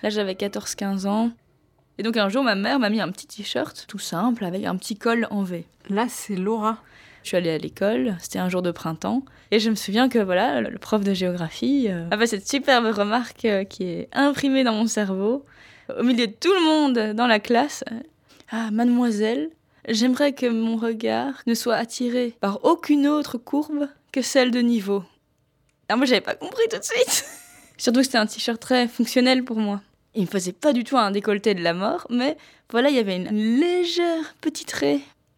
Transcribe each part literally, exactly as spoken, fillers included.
Là, j'avais quatorze quinze ans. Et donc un jour, ma mère m'a mis un petit t-shirt tout simple avec un petit col en V. Là, c'est Laura. Je suis allée à l'école, c'était un jour de printemps, et je me souviens que voilà, le prof de géographie euh, a fait cette superbe remarque euh, qui est imprimée dans mon cerveau, au milieu de tout le monde dans la classe. Ah, mademoiselle, j'aimerais que mon regard ne soit attiré par aucune autre courbe que celle de niveau. Alors moi, j'avais pas compris tout de suite. Surtout que c'était un t-shirt très fonctionnel pour moi. Il me faisait pas du tout un décolleté de la mort, mais voilà, il y avait une légère petite raie.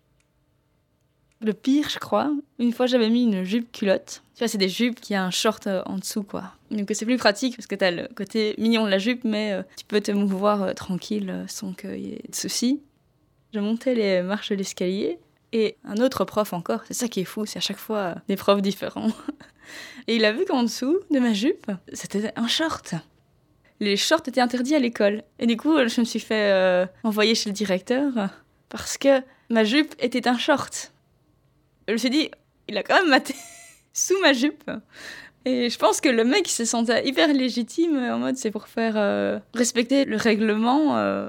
Le pire, je crois, une fois j'avais mis une jupe culotte. Tu vois, c'est des jupes qui a un short euh, en dessous, quoi. Donc c'est plus pratique parce que t'as le côté mignon de la jupe, mais euh, tu peux te mouvoir euh, tranquille euh, sans qu'il y ait de soucis. Je montais les marches de l'escalier et un autre prof encore, c'est ça qui est fou, c'est à chaque fois euh, des profs différents. Et il a vu qu'en dessous de ma jupe, c'était un short. Les shorts étaient interdits à l'école. Et du coup, je me suis fait euh, envoyer chez le directeur parce que ma jupe était un short. Je me suis dit, il a quand même maté sous ma jupe. Et je pense que le mec, il se sentait hyper légitime, en mode, c'est pour faire euh, respecter le règlement. Euh...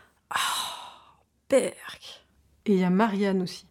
Oh, berk. Et il y a Marianne aussi.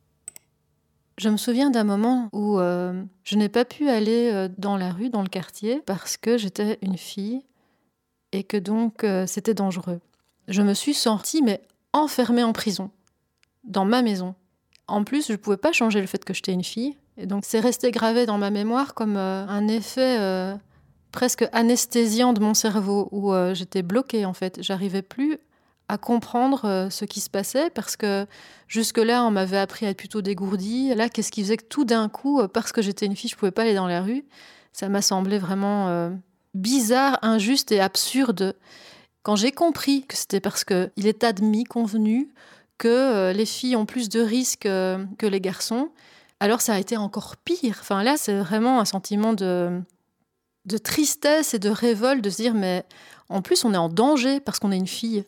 Je me souviens d'un moment où euh, je n'ai pas pu aller euh, dans la rue, dans le quartier, parce que j'étais une fille et que donc euh, c'était dangereux. Je me suis sentie, mais enfermée en prison, dans ma maison. En plus, je ne pouvais pas changer le fait que j'étais une fille. Et donc, c'est resté gravé dans ma mémoire comme euh, un effet euh, presque anesthésiant de mon cerveau, où euh, j'étais bloquée, en fait. J'arrivais plus à comprendre euh, ce qui se passait, parce que jusque-là, on m'avait appris à être plutôt dégourdie. Là, qu'est-ce qui faisait que tout d'un coup, euh, parce que j'étais une fille, je ne pouvais pas aller dans la rue? Ça m'a semblé vraiment euh, bizarre, injuste et absurde. Quand j'ai compris que c'était parce qu'il est admis, convenu, que euh, les filles ont plus de risques euh, que les garçons, alors ça a été encore pire. Enfin, là, c'est vraiment un sentiment de, de tristesse et de révolte, de se dire, mais en plus, on est en danger parce qu'on est une fille.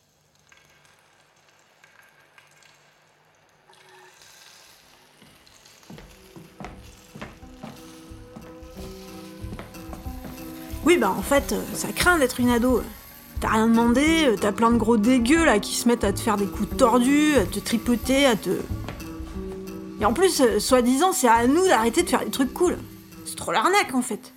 Oui, bah en fait, ça craint d'être une ado. T'as rien demandé, t'as plein de gros dégueux là qui se mettent à te faire des coups tordus, à te tripoter, à te... Et en plus, euh, soi-disant, c'est à nous d'arrêter de faire des trucs cool. C'est trop l'arnaque en fait.